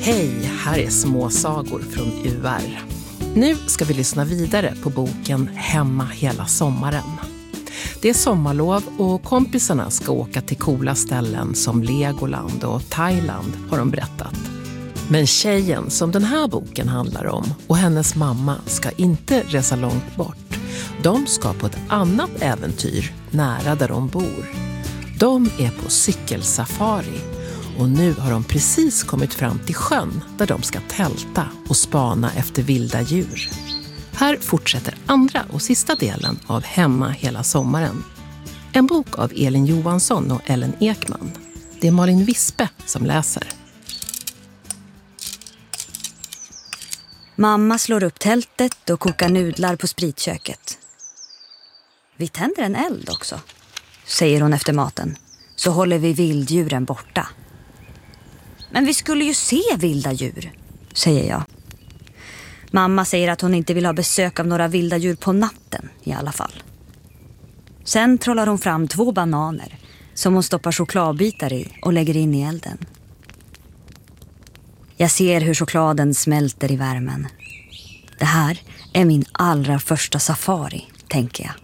Hej, här är småsagor från UR. Nu ska vi lyssna vidare på boken Hemma hela sommaren. Det är sommarlov och kompisarna ska åka till coola ställen som Legoland och Thailand, har de berättat. Men tjejen som den här boken handlar om och hennes mamma ska inte resa långt bort. De ska på ett annat äventyr nära där de bor. De är på cykelsafari och nu har de precis kommit fram till sjön där de ska tälta och spana efter vilda djur. Här fortsätter andra och sista delen av Hemma hela sommaren. En bok av Elin Johansson och Ellen Ekman. Det är Malin Vispe som läser. Mamma slår upp tältet och kokar nudlar på spritköket. Vi tänder en eld också, säger hon efter maten. Så håller vi vilddjuren borta. Men vi skulle ju se vilda djur, säger jag. Mamma säger att hon inte vill ha besök av några vilda djur på natten i alla fall. Sen trollar hon fram 2 bananer som hon stoppar chokladbitar i och lägger in i elden. Jag ser hur chokladen smälter i värmen. Det här är min allra första safari, tänker jag.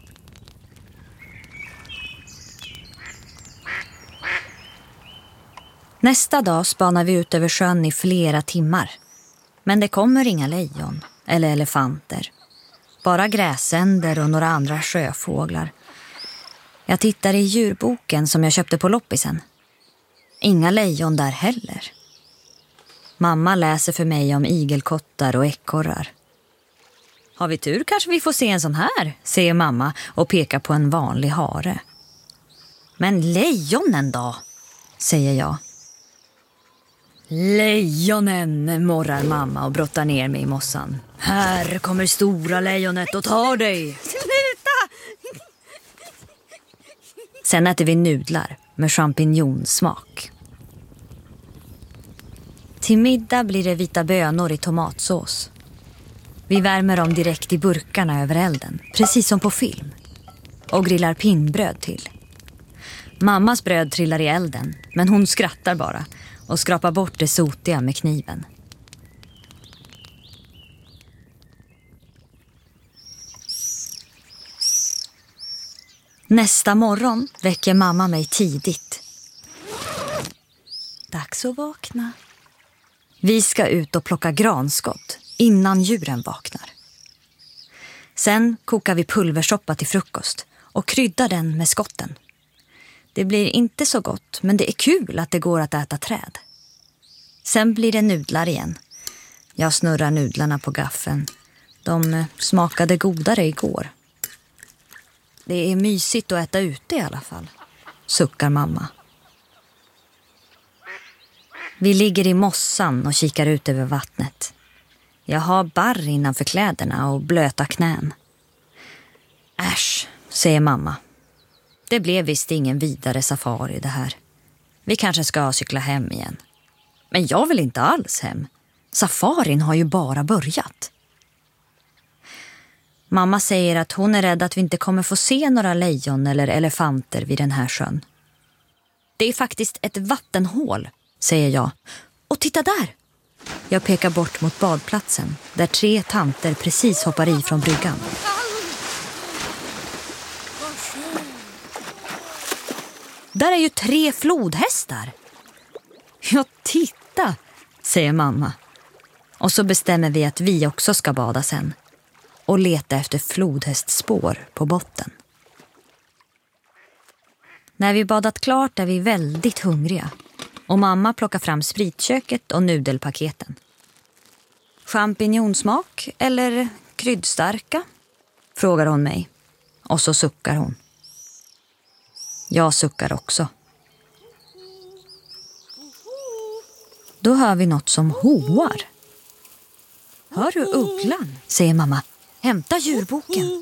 Nästa dag spanar vi ut över sjön i flera timmar. Men det kommer inga lejon eller elefanter. Bara gräsänder och några andra sjöfåglar. Jag tittar i djurboken som jag köpte på loppisen. Inga lejon där heller. Mamma läser för mig om igelkottar och ekorrar. Har vi tur kanske vi får se en sån här, säger mamma och pekar på en vanlig hare. Men lejonen då, säger jag. Lejonen, morrar mamma och brottar ner mig i mossan. Här kommer stora lejonet och tar dig. Sluta! Sen äter vi nudlar med champinjonsmak. Till middag blir det vita bönor i tomatsås. Vi värmer dem direkt i burkarna över elden, precis som på film. Och grillar pinnbröd till. Mammas bröd trillar i elden, men hon skrattar bara och skrapar bort det sotiga med kniven. Nästa morgon väcker mamma mig tidigt. Dags att vakna. Vi ska ut och plocka granskott innan djuren vaknar. Sen kokar vi pulversoppa till frukost och kryddar den med skotten. Det blir inte så gott, men det är kul att det går att äta träd. Sen blir det nudlar igen. Jag snurrar nudlarna på gaffeln. De smakade godare igår. Det är mysigt att äta ute i alla fall, suckar mamma. Vi ligger i mossan och kikar ut över vattnet. Jag har barr innanför kläderna och blöta knän. Äsch, säger mamma. Det blev visst ingen vidare safari det här. Vi kanske ska cykla hem igen. Men jag vill inte alls hem. Safarin har ju bara börjat. Mamma säger att hon är rädd att vi inte kommer få se några lejon eller elefanter vid den här sjön. Det är faktiskt ett vattenhål, säger jag. Och titta där! Jag pekar bort mot badplatsen där 3 tanter precis hoppar i från bryggan. Där är ju 3 flodhästar. Ja, titta, säger mamma. Och så bestämmer vi att vi också ska bada sen. Och leta efter flodhästspår på botten. När vi badat klart är vi väldigt hungriga. Och mamma plockar fram spritköket och nudelpaketen. Champinjonsmak eller kryddstarka? Frågar hon mig. Och så suckar hon. Jag suckar också. Då hör vi något som hoar. Hör du ugglan, säger mamma. Hämta djurboken.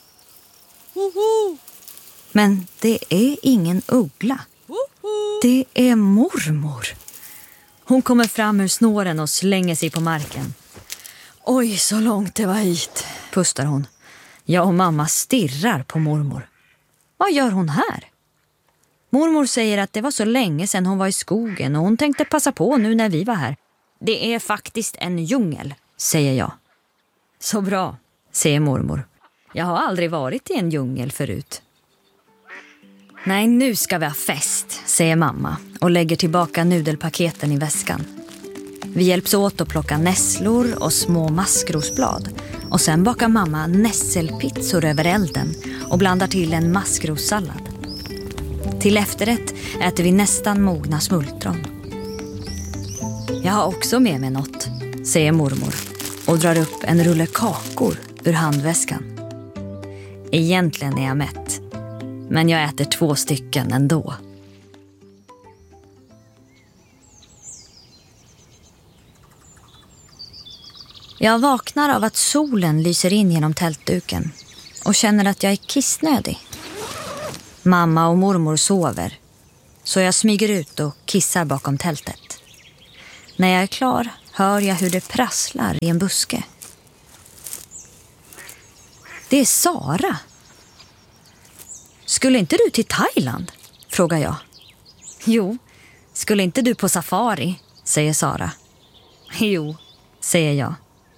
Men det är ingen uggla. Det är mormor. Hon kommer fram ur snåren och slänger sig på marken. Oj, så långt det var hit, pustar hon. Jag och mamma stirrar på mormor. Vad gör hon här? Mormor säger att det var så länge sedan hon var i skogen och hon tänkte passa på nu när vi var här. Det är faktiskt en djungel, säger jag. Så bra, säger mormor. Jag har aldrig varit i en djungel förut. Nej, nu ska vi ha fest, säger mamma och lägger tillbaka nudelpaketen i väskan. Vi hjälps åt att plocka nässlor och små maskrosblad. Och sen bakar mamma nässelpizzor över elden och blandar till en maskrossallad. Till efterrätt äter vi nästan mogna smultron. Jag har också med mig något, säger mormor och drar upp en rulle kakor ur handväskan. Egentligen är jag mätt, men jag äter 2 stycken ändå. Jag vaknar av att solen lyser in genom tältduken och känner att jag är kissnödig. Mamma och mormor sover, så jag smyger ut och kissar bakom tältet. När jag är klar hör jag hur det prasslar i en buske. Det är Sara. Skulle inte du till Thailand? Frågar jag. Jo, skulle inte du på safari? Säger Sara. Jo, säger jag.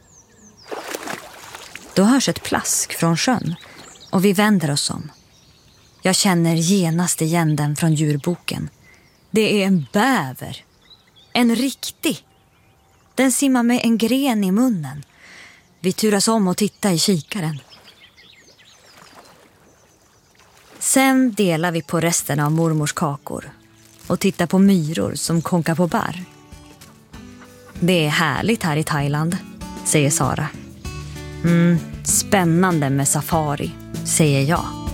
Då hörs ett plask från sjön och vi vänder oss om. Jag känner genast igen den från djurboken. Det är en bäver. En riktig. Den simmar med en gren i munnen. Vi turas om och tittar i kikaren. Sen delar vi på resten av mormors kakor och tittar på myror som konkar på bär. Det är härligt här i Thailand, säger Sara. Spännande med safari, säger jag.